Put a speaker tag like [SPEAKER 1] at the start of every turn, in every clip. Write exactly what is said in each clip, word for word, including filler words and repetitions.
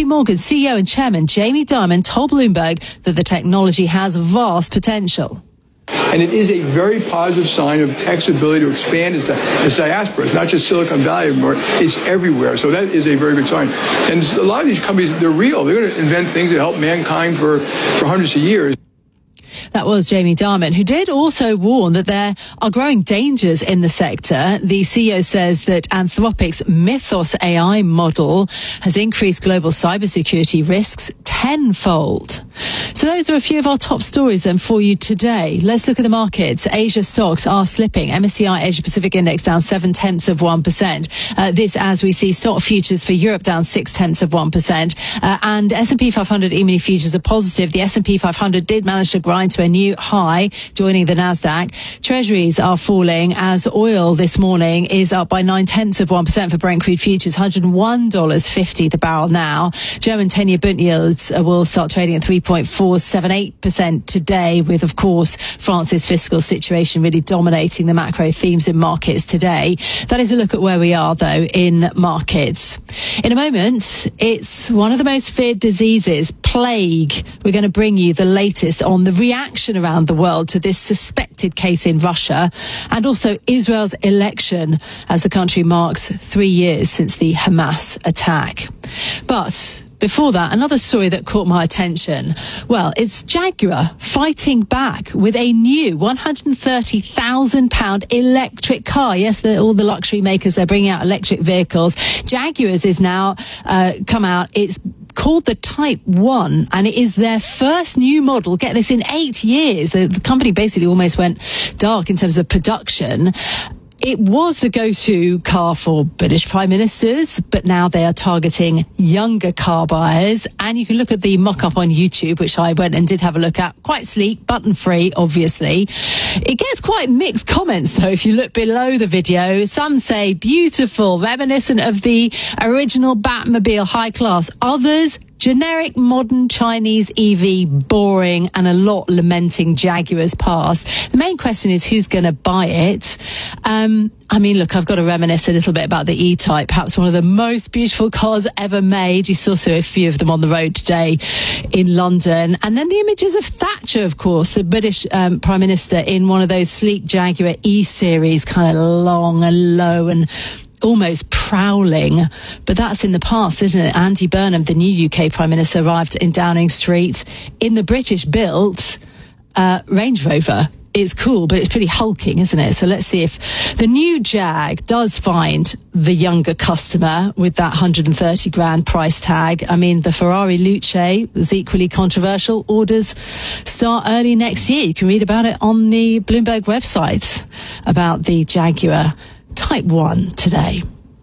[SPEAKER 1] Morgan C E O and chairman Jamie Dimon told Bloomberg that the technology has vast potential.
[SPEAKER 2] And it is a very positive sign of tech's ability to expand its, its diaspora. It's not just Silicon Valley anymore. It's everywhere. So that is a very good sign. And a lot of these companies, they're real. They're going to invent things that help mankind for, for hundreds of years.
[SPEAKER 1] That was Jamie Dimon, who did also warn that there are growing dangers in the sector. The C E O says that Anthropic's Mythos A I model has increased global cybersecurity risks tenfold. So those are a few of our top stories then for you today. Let's look at the markets. Asia stocks are slipping. M S C I Asia Pacific Index down seven tenths of one percent. Uh, this as we see stock futures for Europe down six tenths of one percent. Uh, and S and P five hundred E-mini futures are positive. The S and P five hundred did manage to grind to a new high, joining the Nasdaq. Treasuries are falling as oil this morning is up by nine tenths of one percent for Brent crude futures, one hundred one dollars fifty the barrel now. German ten-year Bund yields will start trading at three point four seven eight percent today, with, of course, France's fiscal situation really dominating the macro themes in markets today. That is a look at where we are, though, in markets. In a moment, it's one of the most feared diseases, plague. We're going to bring you the latest on the reaction around the world to this suspected case in Russia, and also Israel's election as the country marks three years since the Hamas attack. But before that, another story that caught my attention. Well, it's Jaguar fighting back with a new one hundred thirty thousand pound electric car. Yes, all the luxury makers, they're bringing out electric vehicles. Jaguar's is now uh, come out. It's called the Type one, and it is their first new model. Get this, in eight years. The, the company basically almost went dark in terms of production. It was the go-to car for British prime ministers, but now they are targeting younger car buyers. And you can look at the mock-up on YouTube, which I went and did have a look at. Quite sleek, button-free, obviously. It gets quite mixed comments, though, if you look below the video. Some say beautiful, reminiscent of the original Batmobile, high class. Others, generic modern Chinese E V, boring, and a lot lamenting Jaguar's past. The main question is who's going to buy it. Um, I mean, look, I've got to reminisce a little bit about the E-Type, perhaps one of the most beautiful cars ever made. You still see a few of them on the road today in London. And then the images of Thatcher, of course, the British um, Prime Minister, in one of those sleek Jaguar E-Series, kind of long and low and almost prowling. But that's in the past, isn't it? Andy Burnham, the new U K Prime Minister, arrived in Downing Street in the British-built uh, Range Rover. It's cool, but it's pretty hulking, isn't it? So let's see if the new Jag does find the younger customer with that one hundred thirty grand price tag. I mean, the Ferrari Luce was equally controversial. Orders start early next year. You can read about it on the Bloomberg website about the Jaguar Type one today.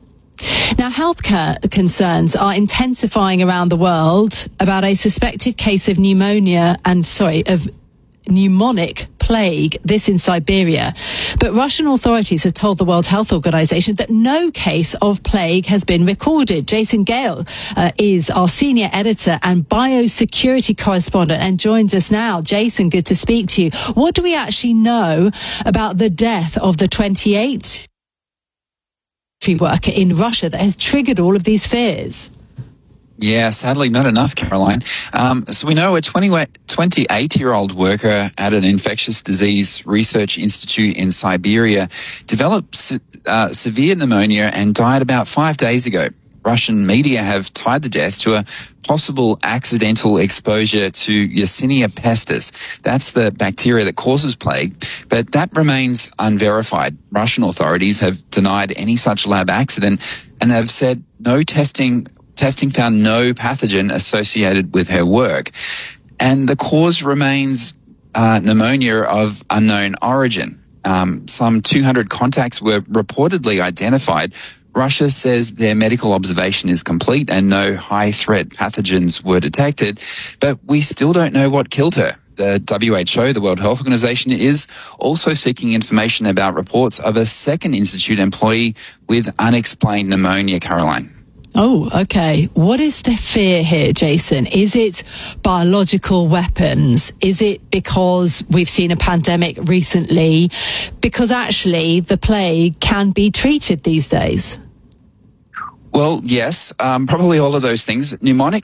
[SPEAKER 1] Now, healthcare concerns are intensifying around the world about a suspected case of pneumonia and, sorry, of pneumonic plague, this in Siberia. But Russian authorities have told the World Health Organization that no case of plague has been recorded. Jason Gale uh, is our senior editor and biosecurity correspondent and joins us now. Jason, good to speak to you. What do we actually know about the death of the twenty-eight worker in Russia that has triggered all of these fears?
[SPEAKER 3] Yeah, sadly not enough, Caroline. Um, so we know a twenty-eight-year-old worker at an infectious disease research institute in Siberia developed uh, severe pneumonia and died about five days ago. Russian media have tied the death to a possible accidental exposure to Yersinia pestis. That's the bacteria that causes plague, but that remains unverified. Russian authorities have denied any such lab accident and have said no testing testing found no pathogen associated with her work. And the cause remains uh, pneumonia of unknown origin. Um, some two hundred contacts were reportedly identified. Russia says their medical observation is complete and no high-threat pathogens were detected, but we still don't know what killed her. The W H O, the World Health Organization, is also seeking information about reports of a second institute employee with unexplained pneumonia, Caroline.
[SPEAKER 1] Oh, okay. What is the fear here, Jason? Is it biological weapons? Is it because we've seen a pandemic recently? Because actually the plague can be treated these days.
[SPEAKER 3] Well, yes, um, probably all of those things. Pneumonic